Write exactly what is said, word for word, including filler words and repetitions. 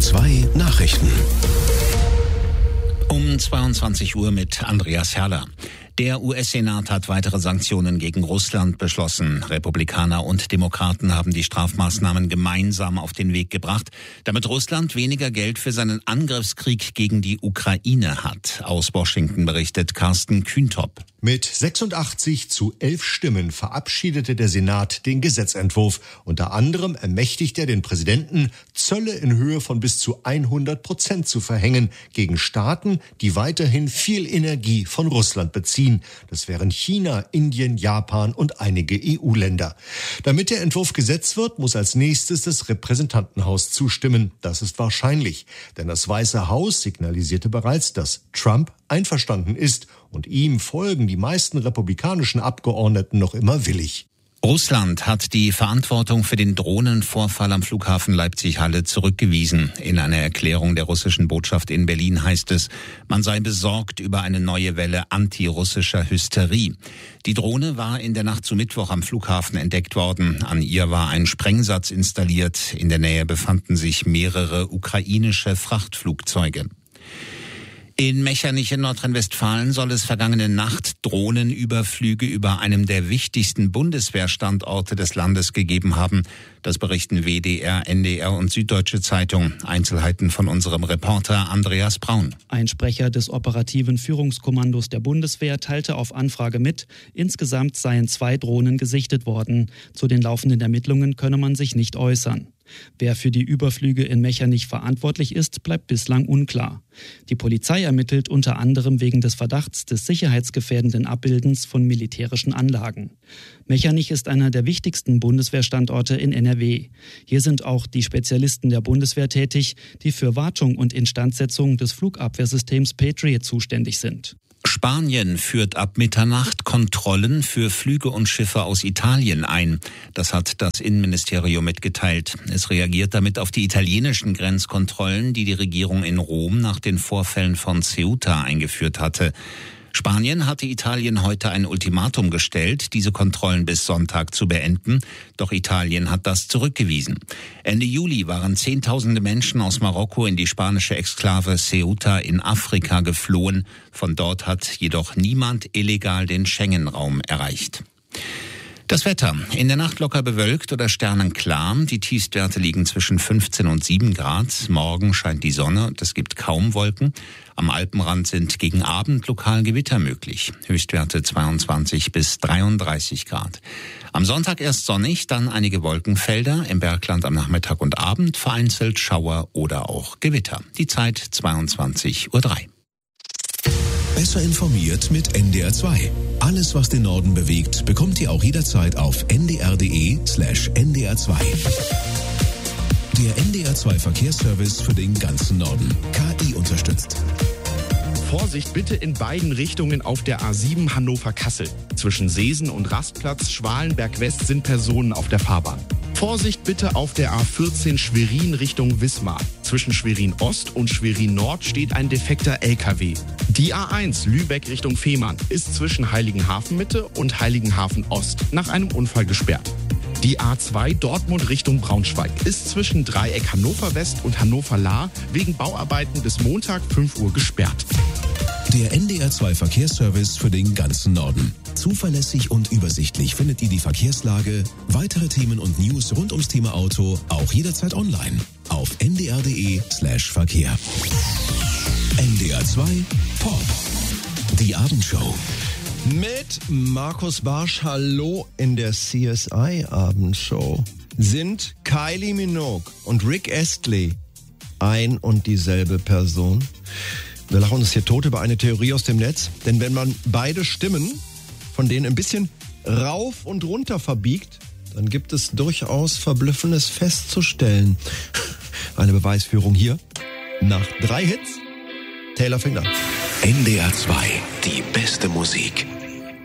zwei Nachrichten. Um zweiundzwanzig Uhr mit Andreas Herrler. Der U S-Senat hat weitere Sanktionen gegen Russland beschlossen. Republikaner und Demokraten haben die Strafmaßnahmen gemeinsam auf den Weg gebracht, damit Russland weniger Geld für seinen Angriffskrieg gegen die Ukraine hat. Aus Washington berichtet Carsten Kühntop. Mit sechsundachtzig zu elf Stimmen verabschiedete der Senat den Gesetzentwurf. Unter anderem ermächtigt er den Präsidenten, Zölle in Höhe von bis zu hundert Prozent zu verhängen gegen Staaten, die weiterhin viel Energie von Russland beziehen. Das wären China, Indien, Japan und einige E U-Länder. Damit der Entwurf Gesetz wird, muss als nächstes das Repräsentantenhaus zustimmen. Das ist wahrscheinlich, denn das Weiße Haus signalisierte bereits, dass Trump einverstanden ist, und ihm folgen die meisten republikanischen Abgeordneten noch immer willig. Russland hat die Verantwortung für den Drohnenvorfall am Flughafen Leipzig-Halle zurückgewiesen. In einer Erklärung der russischen Botschaft in Berlin heißt es, man sei besorgt über eine neue Welle antirussischer Hysterie. Die Drohne war in der Nacht zu Mittwoch am Flughafen entdeckt worden. An ihr war ein Sprengsatz installiert. In der Nähe befanden sich mehrere ukrainische Frachtflugzeuge. In Mechernich in Nordrhein-Westfalen soll es vergangene Nacht Drohnenüberflüge über einem der wichtigsten Bundeswehrstandorte des Landes gegeben haben. Das berichten W D R, N D R und Süddeutsche Zeitung. Einzelheiten von unserem Reporter Andreas Braun. Ein Sprecher des operativen Führungskommandos der Bundeswehr teilte auf Anfrage mit, insgesamt seien zwei Drohnen gesichtet worden. Zu den laufenden Ermittlungen könne man sich nicht äußern. Wer für die Überflüge in Mechernich verantwortlich ist, bleibt bislang unklar. Die Polizei ermittelt unter anderem wegen des Verdachts des sicherheitsgefährdenden Abbildens von militärischen Anlagen. Mechernich ist einer der wichtigsten Bundeswehrstandorte in N R W. Hier sind auch die Spezialisten der Bundeswehr tätig, die für Wartung und Instandsetzung des Flugabwehrsystems Patriot zuständig sind. Spanien führt ab Mitternacht Kontrollen für Flüge und Schiffe aus Italien ein. Das hat das Innenministerium mitgeteilt. Es reagiert damit auf die italienischen Grenzkontrollen, die die Regierung in Rom nach den Vorfällen von Ceuta eingeführt hatte. Spanien hatte Italien heute ein Ultimatum gestellt, diese Kontrollen bis Sonntag zu beenden. Doch Italien hat das zurückgewiesen. Ende Juli waren Zehntausende Menschen aus Marokko in die spanische Exklave Ceuta in Afrika geflohen. Von dort hat jedoch niemand illegal den Schengen-Raum erreicht. Das Wetter. In der Nacht locker bewölkt oder sternenklar. Die Tiefstwerte liegen zwischen fünfzehn und sieben Grad. Morgen scheint die Sonne und es gibt kaum Wolken. Am Alpenrand sind gegen Abend lokal Gewitter möglich. Höchstwerte zweiundzwanzig bis dreiunddreißig Grad. Am Sonntag erst sonnig, dann einige Wolkenfelder. Im Bergland am Nachmittag und Abend vereinzelt Schauer oder auch Gewitter. Die Zeit zweiundzwanzig Uhr drei. Besser informiert mit N D R zwei. Alles, was den Norden bewegt, bekommt ihr auch jederzeit auf n d r punkt d e slash n d r zwei. Der N D R zwei Verkehrsservice für den ganzen Norden. K I unterstützt. Vorsicht bitte in beiden Richtungen auf der A sieben Hannover-Kassel. Zwischen Seesen und Rastplatz Schwalenberg-West sind Personen auf der Fahrbahn. Vorsicht bitte auf der A vierzehn Schwerin Richtung Wismar. Zwischen Schwerin Ost und Schwerin Nord steht ein defekter L K W. Die A eins Lübeck Richtung Fehmarn ist zwischen Heiligenhafen Mitte und Heiligenhafen Ost nach einem Unfall gesperrt. Die A zwei Dortmund Richtung Braunschweig ist zwischen Dreieck Hannover West und Hannover Lahr wegen Bauarbeiten bis Montag fünf Uhr gesperrt. Der N D R zwei Verkehrsservice für den ganzen Norden. Zuverlässig und übersichtlich findet ihr die Verkehrslage, weitere Themen und News rund ums Thema Auto auch jederzeit online auf n d r punkt d e slash verkehr. N D R zwei Pop. Die Abendshow. Mit Markus Barsch, hallo in der C S I-Abendshow. Sind Kylie Minogue und Rick Astley ein und dieselbe Person? Wir lachen uns hier tot über eine Theorie aus dem Netz, denn wenn man beide Stimmen von denen ein bisschen rauf und runter verbiegt, dann gibt es durchaus Verblüffendes festzustellen. Eine Beweisführung hier. Nach drei Hits, Taylor fängt an. N D R zwei, die beste Musik.